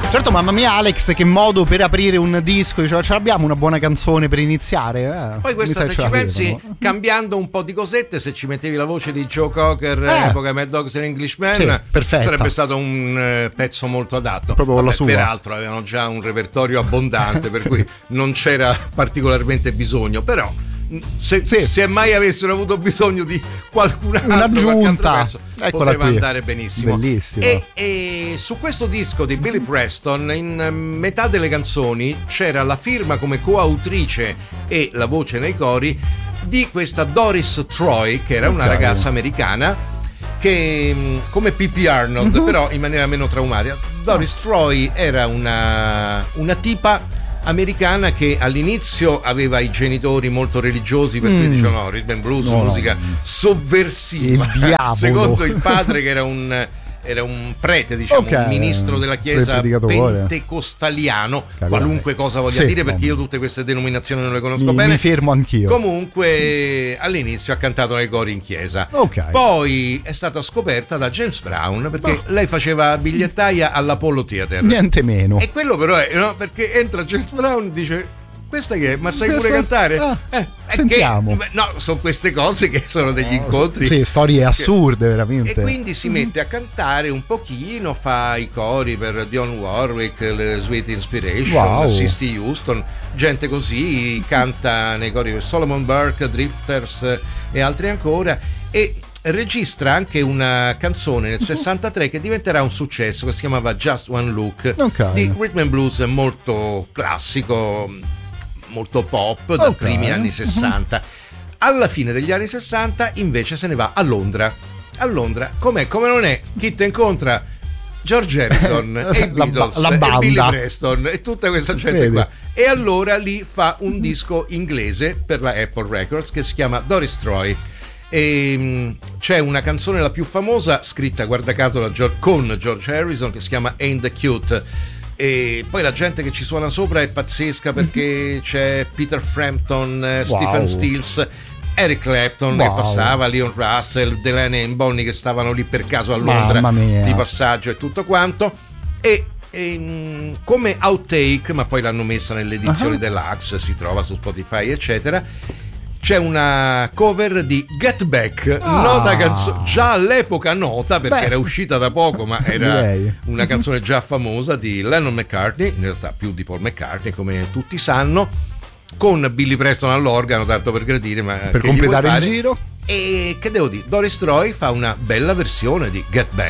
Certo, mamma mia Alex, che modo per aprire un disco, diceva ce l'abbiamo una buona canzone per iniziare. Poi questa, se ci pensi, cambiando un po' di cosette, se ci mettevi la voce di Joe Cocker, epoca Mad Dogs and Englishman, sì, sarebbe stato un pezzo molto adatto. Proprio la sua. Peraltro avevano già un repertorio abbondante, per cui non c'era particolarmente bisogno, però se mai avessero avuto bisogno di qualcun altro, un'aggiunta, poteva andare benissimo. Bellissimo. E su questo disco di Billy Preston, in metà delle canzoni c'era la firma come coautrice e la voce nei cori di questa Doris Troy, che era una ragazza americana che, come P.P. Arnold, però in maniera meno traumatica. Doris Troy era una tipa americana che all'inizio aveva i genitori molto religiosi, per cui dicevano no, rhythm and blues, musica sovversiva, il diavolo. Secondo il padre, che era un prete, diciamo, un ministro della chiesa pentecostaliano, qualunque cosa voglia dire, perché io tutte queste denominazioni non le conosco bene. Mi fermo anch'io. Comunque all'inizio ha cantato nei cori in chiesa. Poi è stata scoperta da James Brown, perché lei faceva bigliettaia all'Apollo Theater, niente meno. E quello però è, no? Perché entra James Brown e dice: questa che è? Ma sai pure cantare? Sentiamo. No, sono queste cose che sono degli incontri. Sì, storie assurde, veramente. E quindi si mette a cantare un pochino, fa i cori per Dionne Warwick, le Sweet Inspiration, Sisti Houston, gente così, canta nei cori per Solomon Burke, Drifters e altri ancora, e registra anche una canzone nel 63 che diventerà un successo, che si chiamava Just One Look, di rhythm and blues molto classico, molto pop, dai primi anni 60. Alla fine degli anni 60 invece se ne va a Londra. A Londra, come non è, chi te incontra? George Harrison e i Beatles e Billy Preston e tutta questa gente qua. E allora lì fa un disco inglese per la Apple Records che si chiama Doris Troy. E c'è una canzone, la più famosa, scritta guarda caso con George Harrison, che si chiama Ain't the Cute, e poi la gente che ci suona sopra è pazzesca, perché c'è Peter Frampton, Stephen Stills, Eric Clapton che passava, Leon Russell, Delaney e Bonnie che stavano lì per caso a Londra di passaggio e tutto quanto, e come outtake, ma poi l'hanno messa nelle edizioni deluxe, si trova su Spotify eccetera, c'è una cover di Get Back, nota canzone, già all'epoca nota perché era uscita da poco, ma era una canzone già famosa di Lennon McCartney, in realtà più di Paul McCartney come tutti sanno, con Billy Preston all'organo, tanto per gradire, ma per completare il giro. E che devo dire, Doris Troy fa una bella versione di Get Back.